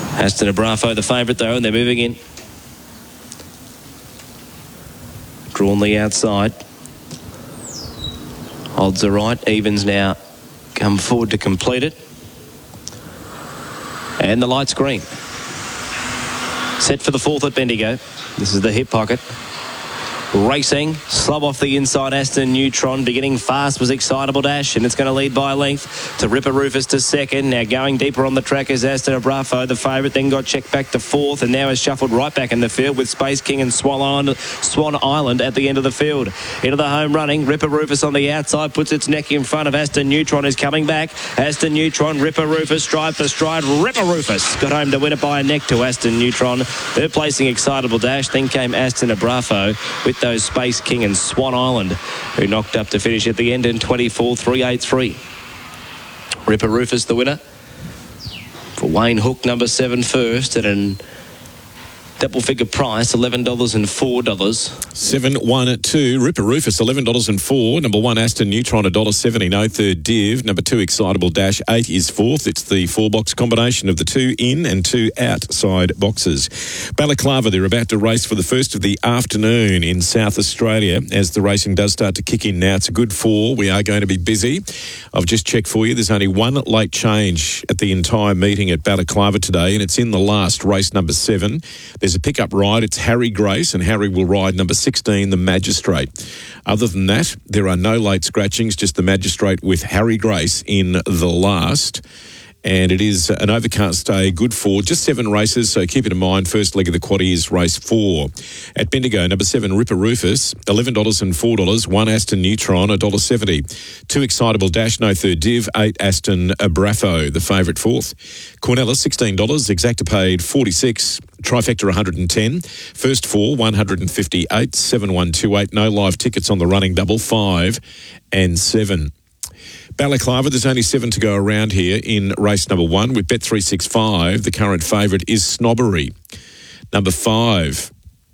Aston Abrafo, the favourite though, and they're moving in. Drawn the outside. Odds are right. Evans now come forward to complete it. And the light's green. Set for the fourth at Bendigo. This is the hip pocket. Racing, slub off the inside. Aston Neutron beginning fast was Excitable Dash, and it's going to lead by a length to Ripper Rufus to second. Now going deeper on the track is Aston Abrafo, the favourite, then got checked back to fourth, and now is shuffled right back in the field with Space King and Swan Island at the end of the field. Into the home running, Ripper Rufus on the outside puts its neck in front of Aston Neutron, who's coming back. Aston Neutron, Ripper Rufus, stride for stride. Ripper Rufus got home to win it by a neck to Aston Neutron. Third placing Excitable Dash, then came Aston Abrafo with those Space King and Swan Island, who knocked up to finish at the end in 24.383. Ripper Rufus the winner. For Wayne Hook, number 7 first at an double figure price, $11 and $4. 7-1-2. Ripper Rufus, $11 and $4. Number 1, Aston Neutron, $1.70. No third div. Number 2, Excitable Dash, 8 is fourth. It's the 4-box combination of the 2 in and 2 outside boxes. Balaclava, they're about to race for the first of the afternoon in South Australia as the racing does start to kick in now. It's a good 4. We are going to be busy. I've just checked for you. There's only one late change at the entire meeting at Balaclava today, and it's in the last race, number 7. There's a pickup ride. It's Harry Grace, and Harry will ride number 16, the Magistrate. Other than that, there are no late scratchings, just the Magistrate with Harry Grace in the last. And it is an overcast day, good for just 7 races, so keep it in mind. First leg of the quaddie is race 4. At Bendigo, number 7, Ripper Rufus, $11 and $4. 1 Aston Neutron, $1.70. 2 Excitable Dash, no third div. 8 Aston Abrafo, the favourite fourth. Cornella, $16. Exacta paid $46. Trifecta, 110. First 4, 158. 7128. No live tickets on the running double, 5 and 7. Balaclava, there's only 7 to go around here in race number 1 with Bet365. The current favourite is Snobbery. Number 5,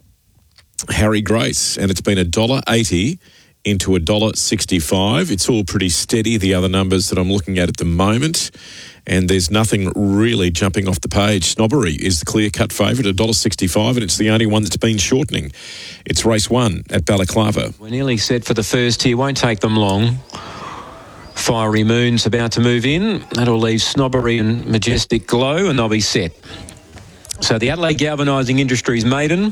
Harry Grace, and it's been $1.80 into $1.65. It's all pretty steady, the other numbers that I'm looking at the moment, and there's nothing really jumping off the page. Snobbery is the clear-cut favourite, $1.65, and it's the only one that's been shortening. It's race 1 at Balaclava. We're nearly set for the first here. Won't take them long. Fiery Moon's about to move in. That'll leave Snobbery and Majestic Glow, and they'll be set. So the Adelaide Galvanising Industries maiden,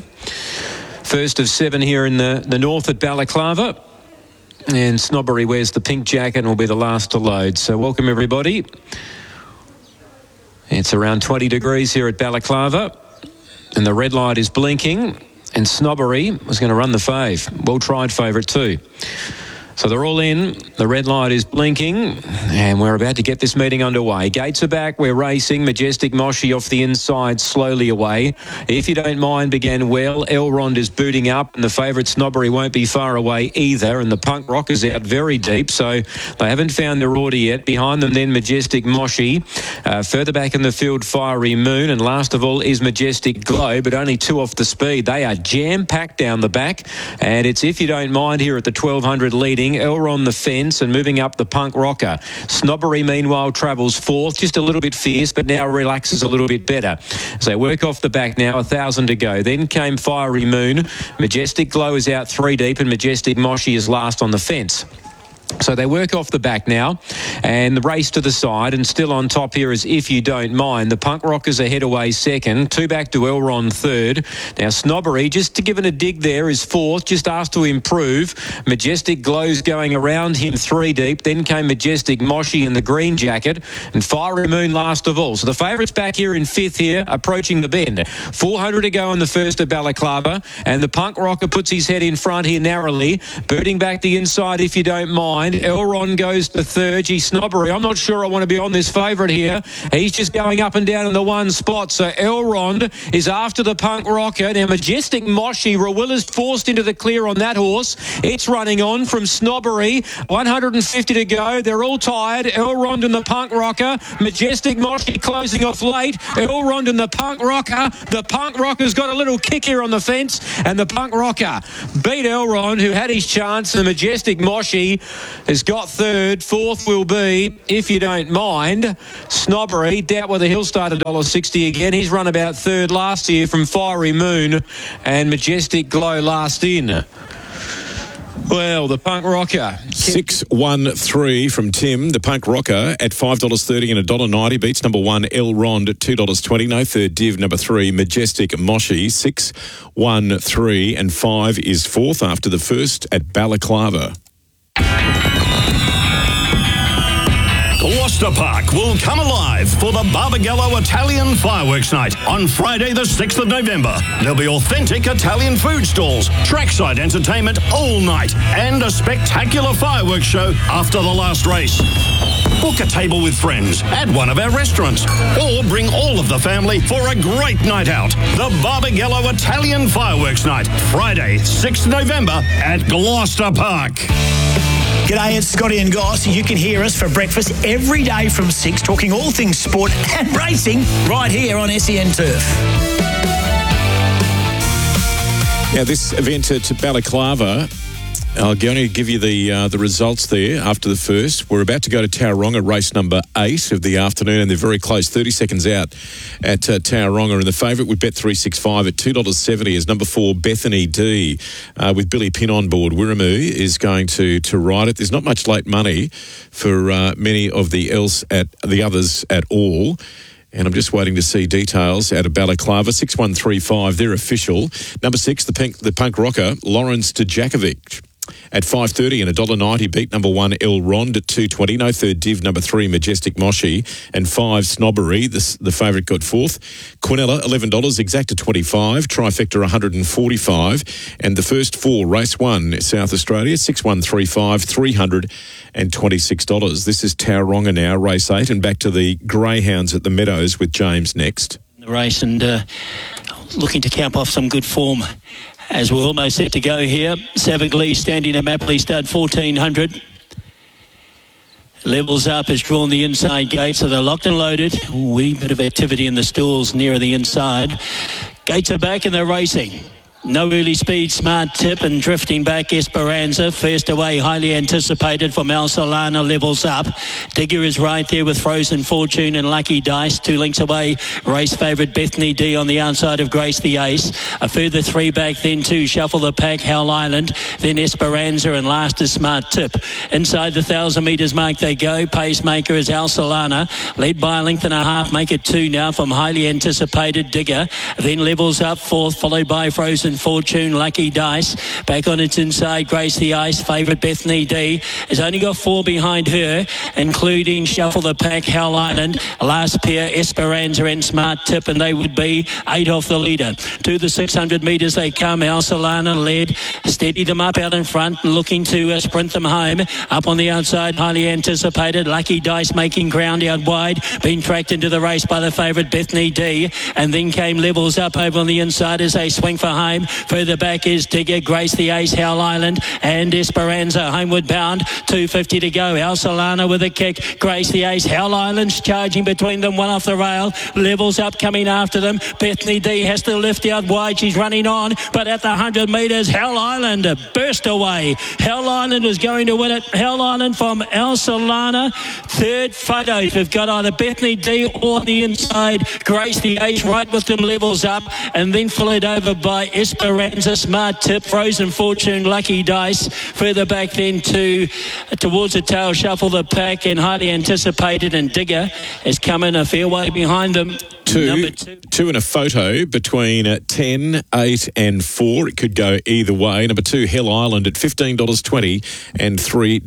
first of 7 here in the north at Balaclava. And Snobbery wears the pink jacket and will be the last to load. So welcome everybody. It's around 20 degrees here at Balaclava, and the red light is blinking, and Snobbery was going to run the fave. Well tried favourite too. So they're all in. The red light is blinking, and we're about to get this meeting underway. Gates are back. We're racing. Majestic Moshi off the inside, slowly away. If you don't mind, began well. Elrond is booting up, and the favourite Snobbery won't be far away either, and the Punk Rock is out very deep, so they haven't found their order yet. Behind them then Majestic Moshi. Further back in the field, Fiery Moon, and last of all is Majestic Glow, but only 2 off the speed. They are jam-packed down the back, and it's If You Don't Mind here at the 1200 leading. Elron the fence and moving up the Punk Rocker. Snobbery, meanwhile, travels 4th, just a little bit fierce, but now relaxes a little bit better. So they work off the back now, 1,000 to go. Then came Fiery Moon. Majestic Glow is out 3 deep, and Majestic Moshi is last on the fence. So they work off the back now, and the race to the side, and still on top here is If You Don't Mind. The Punk Rockers ahead away second, 2 back to Elron third. Now Snobbery, just to give it a dig there, is 4th, just asked to improve. Majestic Glow's going around him 3 deep, then came Majestic Moshi in the green jacket, and Fiery Moon last of all. So the favourites back here in 5th here, approaching the bend. 400 to go in the first of Balaclava, and the Punk Rocker puts his head in front here narrowly, birding back the inside If You Don't Mind. Elron goes to 3rd. Gee, Snobbery, I'm not sure I want to be on this favourite here. He's just going up and down in the one spot. So Elrond is after the Punk Rocker. Now Majestic Moshi, Rawilla's forced into the clear on that horse. It's running on from Snobbery. 150 to go. They're all tired. Elrond and the Punk Rocker. Majestic Moshi closing off late. Elrond and the Punk Rocker. The Punk Rocker's got a little kick here on the fence, and the Punk Rocker beat Elrond, who had his chance. And Majestic Moshi has got third. Fourth will be, if you don't mind, Snobbery. Doubt whether he'll start $1.60 again. He's run about third last year from Fiery Moon and Majestic Glow last in. Well, the Punk Rocker. 613 from Tim. The Punk Rocker at $5.30 and $1.90 beats number 1 El Rond at $2.20. No third div. Number 3 Majestic Moshi. 613 and 5 is fourth after the first at Balaclava. Gloucester Park will come alive for the Barbagallo Italian Fireworks Night on Friday the 6th of November. There'll be authentic Italian food stalls, trackside entertainment all night, and a spectacular fireworks show after the last race. Book a table with friends at one of our restaurants, or bring all of the family for a great night out. The Barbagallo Italian Fireworks Night, Friday, 6th November at Gloucester Park. G'day, it's Scotty and Goss. You can hear us for breakfast every day from 6, talking all things sport and racing right here on SEN Turf. Now, this event at Balaclava, I'll going to give you the results there after the first. We're about to go to Tauranga, race number 8 of the afternoon, and they're very close, 30 seconds out at Tauranga. And the favourite with Bet365 at $2.70 is number 4, Bethany D, with Billy Pinn on board. Wiremu is going to ride it. There's not much late money for many of the others at all. And I'm just waiting to see details out of Balaclava. 6135, they're official. Number 6, the Punk Rocker, Lawrence Djakovic. At $5.30 and $1.90 beat number 1 El Rond at $2.20. No third div. Number 3 Majestic Moshi and 5 Snobbery. The favourite got fourth. Quinella $11, Exacta $25, Trifecta $145, and the first 4 race 1 South Australia 6135 $326. This is Tauranga now, race 8, and back to the Greyhounds at the Meadows with James next. The race and looking to cap off some good form. As we're almost set to go here, Savick Lee standing at Mapley Stud 1400. Levels Up has drawn the inside gate, so they're locked and loaded. Wee bit of activity in the stalls nearer the inside. Gates are back and they're racing. No early speed, Smart Tip, and drifting back Esperanza. First away, highly anticipated from El Solana, Levels Up. Digger is right there with Frozen Fortune and Lucky Dice. 2 lengths away, race favourite Bethany D on the outside of Grace the Ace. A further 3 back, then 2 Shuffle the Pack, Hell Island, then Esperanza, and last is Smart Tip. Inside the 1,000 metres mark they go. Pacemaker is El Solana, led by a length and a half. Make it 2 now from highly anticipated Digger. Then Levels Up fourth, followed by Frozen Fortune, Lucky Dice. Back on its inside, Grace the Ice, favourite Bethany D, has only got 4 behind her, including Shuffle the Pack, Hell Island, last pair Esperanza and Smart Tip, and they would be 8 off the leader. To the 600 metres they come. El Solana led, steady them up out in front and looking to sprint them home. Up on the outside, highly anticipated Lucky Dice making ground out wide, being tracked into the race by the favourite Bethany D, and then came Levels Up over on the inside as they swing for home. Further back is Digger, Grace the Ace, Hell Island, and Esperanza homeward bound. 250 to go. El Solana with a kick. Grace the Ace, Hell Island's charging between them, 1 off the rail. Levels Up coming after them. Bethany D has to lift out wide. She's running on, but at the 100 metres, Hell Island burst away. Hell Island is going to win it. Hell Island from El Solana. Third photos we've got either Bethany D or the inside. Grace the Ace right with them. Levels Up, and then followed over by Esperanza, Smart Tip, Frozen Fortune, Lucky Dice. Further back then towards the tail, Shuffle the Pack, and highly anticipated, and Digger is coming a fair way behind them. Two in a photo between 10, 8 and 4. It could go either way. Number 2, Hell Island at $15.20 and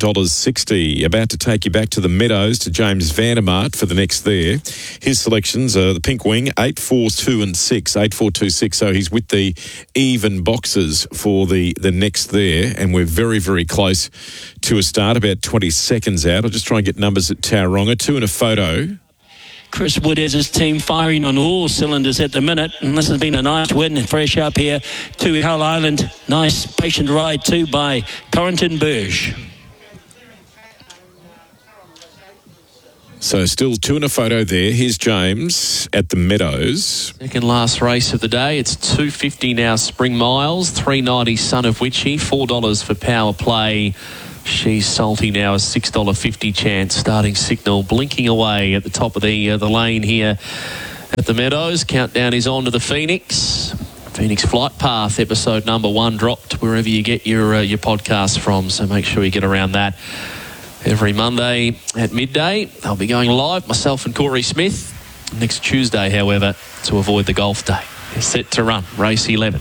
$3.60. About to take you back to the Meadows to James Vandermart for the next there. His selections are the Pink Wing, 8, 4, 2 and 6. 8, 4, 2, 6. So he's with the even boxes for the next there. And we're very, very close to a start, about 20 seconds out. I'll just try and get numbers at Tauranga. 2 in a photo. Chris Wood has his team firing on all cylinders at the minute, and this has been a nice win, fresh up here to Hell Island. Nice patient ride too by Corrington Burge. So still 2 in a photo there. Here's James at the Meadows. Second last race of the day. It's $2.50 now Spring Miles, $3.90 Son of Witchy, $4 for Power Play, She's Salty now, a $6.50 chance. Starting signal blinking away at the top of the lane here at the Meadows. Countdown is on to the Phoenix. Phoenix Flight Path, episode number 1 dropped wherever you get your podcast from. So make sure you get around that every Monday at midday. They'll be going live, myself and Corey Smith. Next Tuesday, however, to avoid the golf day. They're set to run race 11.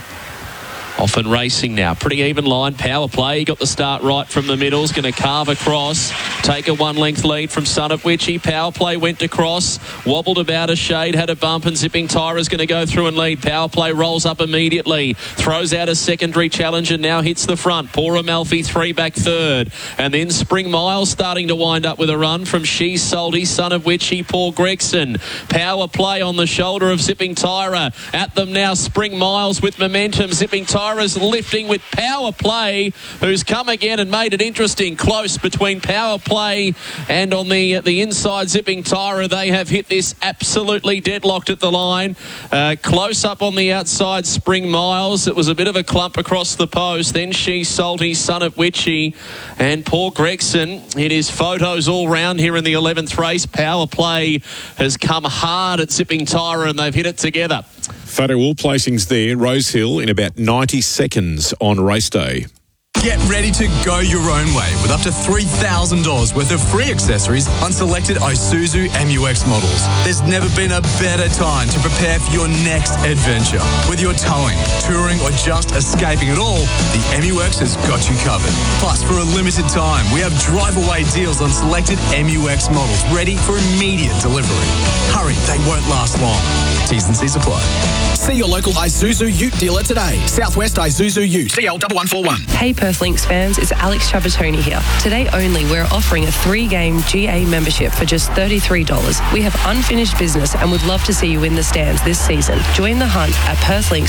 Often racing now. Pretty even line. Power play. He got the start right from the middle. He's going to carve across. Take a 1-length lead from Son of Witchy. Power play went to cross. Wobbled about a shade. Had a bump, and Zipping Tyra's going to go through and lead. Power play rolls up immediately. Throws out a secondary challenge and now hits the front. Poor Amalfi 3 back third. And then Spring Miles starting to wind up with a run from She's Salty, Son of Witchy, Paul Gregson. Power play on the shoulder of Zipping Tyra. At them now, Spring Miles with momentum. Zipping Tyra's lifting with Power Play, who's come again and made it interesting. Close between Power Play and on the inside Zipping Tyra. They have hit this absolutely deadlocked at the line. Close up on the outside, Spring Miles. It was a bit of a clump across the post. Then She's Salty, Son of Witchy, and Paul Gregson. It is photos all round here in the 11th race. Power Play has come hard at Zipping Tyra and they've hit it together. Photo all placings there. Rosehill in about 90 seconds on race day. Get ready to go your own way with up to $3,000 worth of free accessories on selected Isuzu MU-X models. There's never been a better time to prepare for your next adventure. Whether you're towing, touring, or just escaping it all, the MU-X has got you covered. Plus, for a limited time, we have drive-away deals on selected MU-X models ready for immediate delivery. Hurry, they won't last long. T's and C's apply. See your local Isuzu Ute dealer today. Southwest Isuzu Ute. CL1141. Hey Perthlinks fans, it's Alex Trapattoni here. Today only, we're offering a 3-game GA membership for just $33. We have unfinished business and would love to see you in the stands this season. Join the hunt at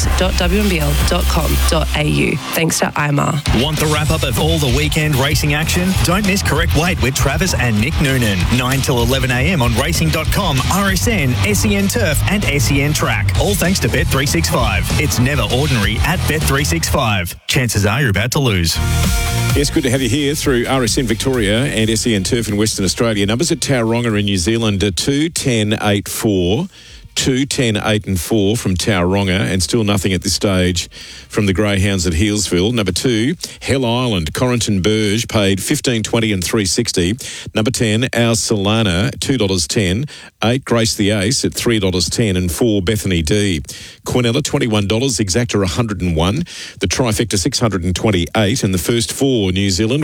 perthlinks.wnbl.com.au. Thanks to IMAR. Want the wrap-up of all the weekend racing action? Don't miss Correct Weight with Travis and Nick Noonan. 9 till 11 a.m. on racing.com, RSN, SEN Turf and SEN Track. All thanks to Bet365. It's never ordinary at Bet365. Chances are you're about to lose. Yes, good to have you here through RSN Victoria and SEN Turf in Western Australia. Numbers at Tauranga in New Zealand are 2, 10, 8, 4. 2, 10, 8 and 4 from Tauranga, and still nothing at this stage from the Greyhounds at Healesville. Number 2, Hell Island, Corrington Burge, paid $15.20 and $3.60. Number 10, Our Solana, $2.10. 8, Grace the Ace at $3.10 and 4, Bethany D. Quinella, $21, Exacta, $101. The Trifecta, $628, and the first 4, New Zealand,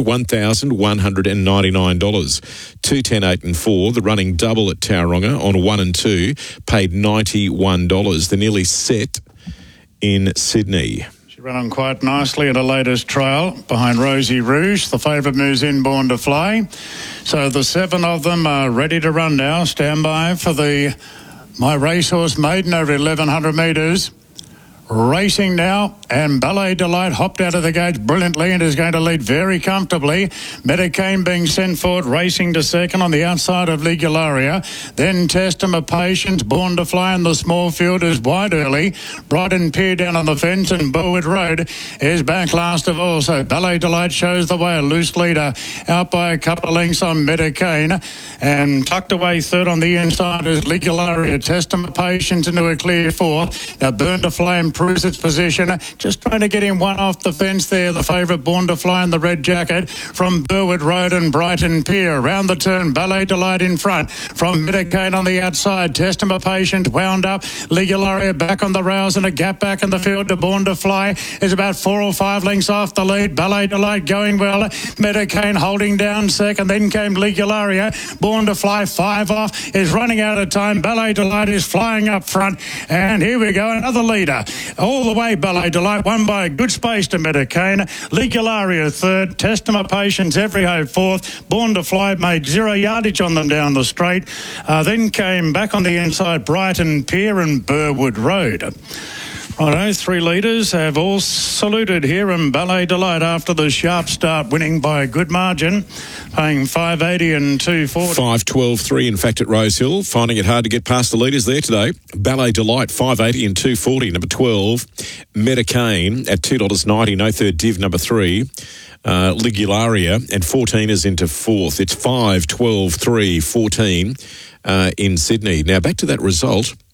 $1,199. 2, 10, 8 and 4, the running double at Tauranga on 1 and 2, paid $91. They're nearly set in Sydney. She ran on quite nicely at her latest trial behind Rosie Rouge. The favourite moves in, Born to Fly. So the 7 of them are ready to run now. Stand by for the My Racehorse Maiden over 1,100 metres. Racing now, and Ballet Delight hopped out of the gates brilliantly and is going to lead very comfortably. Medicaine being sent forward, racing to second on the outside of Ligularia. Then Testament Patience, Born to Fly in the small field is wide early. Brighton Pier down on the fence, and Burwood Road is back last of all. So Ballet Delight shows the way, a loose leader out by a couple of lengths on Medicaine, and tucked away third on the inside is Ligularia. Testament Patience into a clear fourth. Now Burn to Flame improves its position. Just trying to get him one off the fence there. The favourite Born to Fly in the red jacket from Burwood Road and Brighton Pier. Round the turn, Ballet Delight in front. From Medicaid on the outside, Testament Patient wound up. Ligularia back on the rails and a gap back in the field to Born to Fly is about 4 or 5 lengths off the lead. Ballet Delight going well. Medicaid holding down second. Then came Ligularia. Born to Fly 5 off is running out of time. Ballet Delight is flying up front. And here we go, another leader. All the way, Ballet Delight, won by a good space to Medicaid. Ligularia third, Testament Patience every hope fourth. Born to Fly made 0 yardage on them down the straight. Then came back on the inside, Brighton Pier and Burwood Road. Righto, 3 leaders have all saluted here, and Ballet Delight after the sharp start, winning by a good margin, paying $5.80 and $2.40. 5.12.3 in fact at Rosehill, finding it hard to get past the leaders there today. Ballet Delight $5.80 and $2.40. Number 12, Medicaine at $2.90. No third div. Number 3. Ligularia, and 14 is into fourth. It's 5, 12, 3, 14 in Sydney. Now, back to that result.